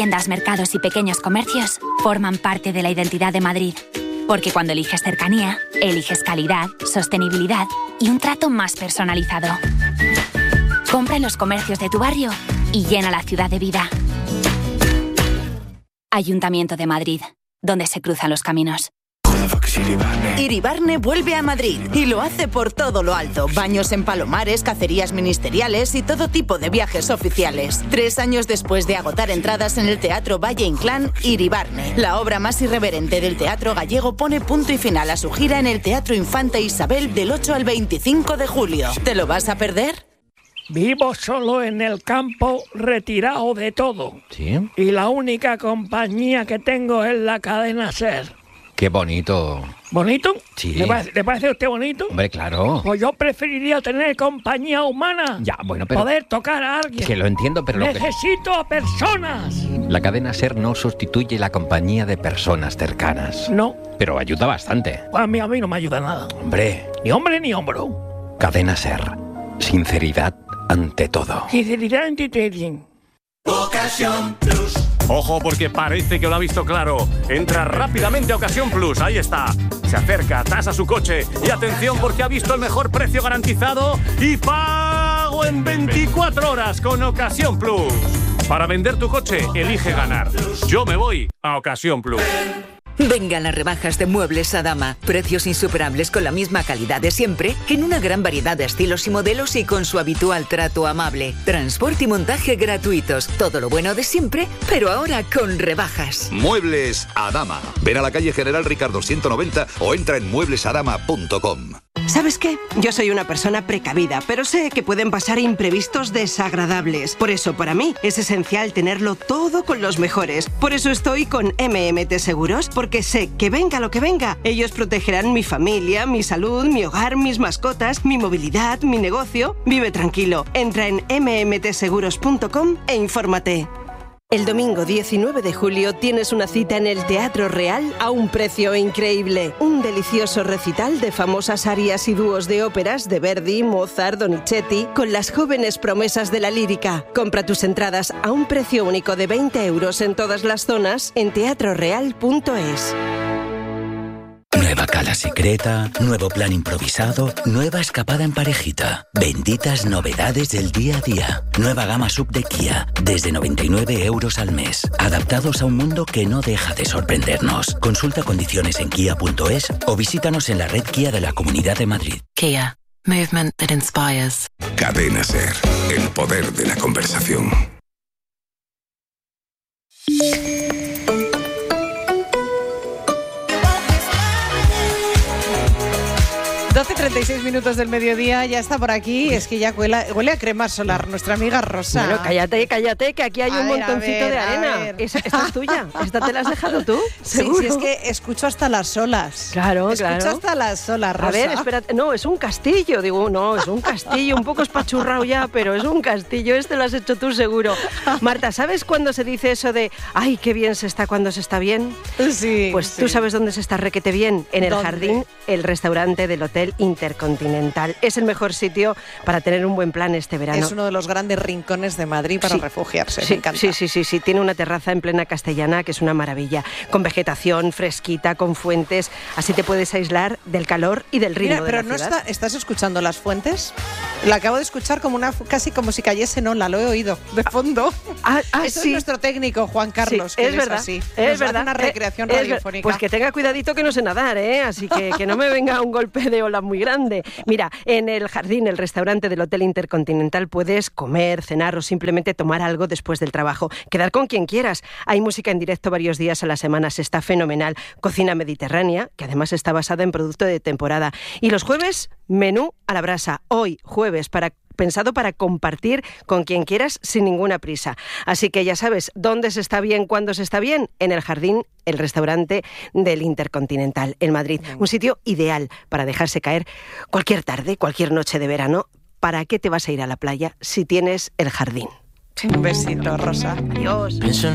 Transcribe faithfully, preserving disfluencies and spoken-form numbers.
Tiendas, mercados y pequeños comercios forman parte de la identidad de Madrid. Porque cuando eliges cercanía, eliges calidad, sostenibilidad y un trato más personalizado. Compra en los comercios de tu barrio y llena la ciudad de vida. Ayuntamiento de Madrid, donde se cruzan los caminos. Iribarne vuelve a Madrid y lo hace por todo lo alto. Baños en Palomares, cacerías ministeriales y todo tipo de viajes oficiales. Tres años después de agotar entradas en el Teatro Valle Inclán, Iribarne, la obra más irreverente del teatro gallego, pone punto y final a su gira en el Teatro Infanta Isabel del ocho al veinticinco de julio. ¿Te lo vas a perder? Vivo solo en el campo, retirado de todo. ¿Sí? Y la única compañía que tengo es la cadena SER. ¡Qué bonito! ¿Bonito? Sí. ¿Le parece, ¿le parece a usted bonito? Hombre, claro. Pues yo preferiría tener compañía humana. Ya, bueno, pero... Poder tocar a alguien. Que lo entiendo, pero... Lo Necesito que... a personas. La cadena SER no sustituye la compañía de personas cercanas. No. Pero ayuda bastante. A mí, a mí no me ayuda nada. Hombre. Ni hombre ni hombro. Cadena SER. Sinceridad ante todo. Sinceridad ante todo. Ocasión Plus. Ojo, porque parece que lo ha visto claro. Entra rápidamente a Ocasión Plus, ahí está. Se acerca, tasa su coche y atención porque ha visto el mejor precio garantizado y pago en veinticuatro horas con Ocasión Plus. Para vender tu coche, elige ganar. Yo me voy a Ocasión Plus. Vengan las rebajas de Muebles Adama. Precios insuperables con la misma calidad de siempre, en una gran variedad de estilos y modelos y con su habitual trato amable. Transporte y montaje gratuitos. Todo lo bueno de siempre, pero ahora con rebajas. Muebles Adama. Ven a la calle General Ricardo ciento noventa o entra en muebles adama punto com. ¿Sabes qué? Yo soy una persona precavida, pero sé que pueden pasar imprevistos desagradables. Por eso, para mí, es esencial tenerlo todo con los mejores. Por eso estoy con M M T Seguros, porque sé que venga lo que venga, ellos protegerán mi familia, mi salud, mi hogar, mis mascotas, mi movilidad, mi negocio. Vive tranquilo. Entra en eme eme te seguros punto com e infórmate. El domingo diecinueve de julio tienes una cita en el Teatro Real a un precio increíble. Un delicioso recital de famosas arias y dúos de óperas de Verdi, Mozart, Donizetti, con las jóvenes promesas de la lírica. Compra tus entradas a un precio único de veinte euros en todas las zonas en teatro real punto es. Nueva cala secreta, nuevo plan improvisado, nueva escapada en parejita. Benditas novedades del día a día. Nueva gama sub de Kia, desde noventa y nueve euros al mes. Adaptados a un mundo que no deja de sorprendernos. Consulta condiciones en kia punto es o visítanos en la red Kia de la Comunidad de Madrid. Kia, movement that inspires. Cadena SER, el poder de la conversación. doce y treinta y seis minutos del mediodía, ya está por aquí. Es que ya huele, huele a crema solar, nuestra amiga Rosa. Bueno, cállate, cállate, que aquí hay a un ver, montoncito ver, de arena. Esa, esta es tuya, esta te la has dejado tú, seguro. Sí, sí, es que escucho hasta las olas. Claro, escucho claro. Escucho hasta las olas, Rosa. A ver, espérate, no, es un castillo. Digo, no, es un castillo, un poco espachurrado ya, pero es un castillo. Este lo has hecho tú seguro. Marta, ¿sabes cuándo se dice eso de ay, qué bien se está cuando se está bien? Sí. Pues sí. tú sabes dónde se está requete bien. En el ¿Dónde? jardín, el restaurante del Hotel Intercontinental. Es el mejor sitio para tener un buen plan este verano. Es uno de los grandes rincones de Madrid para sí. refugiarse. Sí, Me encanta. sí, sí, sí, sí. Tiene una terraza en plena Castellana que es una maravilla. Con vegetación fresquita, con fuentes. Así te puedes aislar del calor y del ritmo. Mira, pero de la no ciudad. está, ¿estás escuchando las fuentes? La acabo de escuchar como una casi como si cayese en ola, lo he oído de fondo. Ah, ah, Eso sí. es nuestro técnico, Juan Carlos. Sí, que es verdad. así. Es Nos verdad. hace una recreación es, radiofónica. Es pues que tenga cuidadito que no sé nadar, ¿eh? Así que que no me venga un golpe de ola muy grande. Mira, en el jardín, el restaurante del Hotel Intercontinental, puedes comer, cenar o simplemente tomar algo después del trabajo. Quedar con quien quieras. Hay música en directo varios días a la semana, se está fenomenal. Cocina mediterránea, que además está basada en producto de temporada. Y los jueves, menú a la brasa. Hoy, jueves, para pensado para compartir con quien quieras sin ninguna prisa. Así que ya sabes, ¿dónde se está bien, cuándo se está bien? En el jardín, el restaurante del Intercontinental en Madrid. Un sitio ideal para dejarse caer cualquier tarde, cualquier noche de verano. ¿Para qué te vas a ir a la playa si tienes el jardín? Un besito, Rosa. Adiós.